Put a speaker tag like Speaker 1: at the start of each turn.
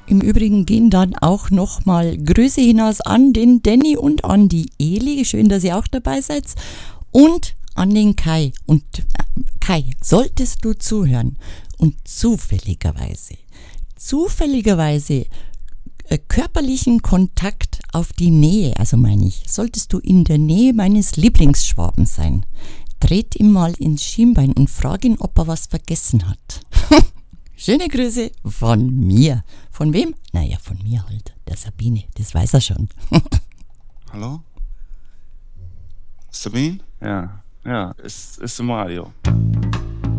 Speaker 1: Im Übrigen gehen dann auch nochmal Grüße hinaus an den Danny und an die Eli. Schön, dass ihr auch dabei seid. Und an den Kai. Und Kai, solltest du zuhören und zufälligerweise körperlichen Kontakt auf die Nähe, also meine ich, solltest du in der Nähe meines Lieblingsschwaben sein, tritt ihm mal ins Schienbein und frag ihn, ob er was vergessen hat. Schöne Grüße von mir. Von wem? Naja, von mir halt. Der Sabine, das weiß er schon.
Speaker 2: Hallo? Sabine? Ja, ist Mario.